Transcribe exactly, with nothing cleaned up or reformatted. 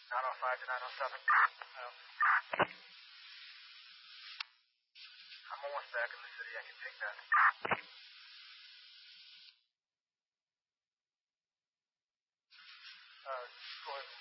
nine oh five to nine oh seven. Um, I'm almost back in the city. I can take that. Uh, for